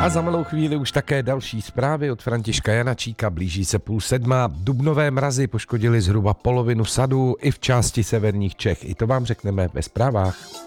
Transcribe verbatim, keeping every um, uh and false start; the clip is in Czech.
A za malou chvíli už také další zprávy od Františka Janačíka. Blíží se půl sedma. Dubnové mrazy poškodily zhruba polovinu sadů i v části severních Čech. I to vám řekneme ve zprávách.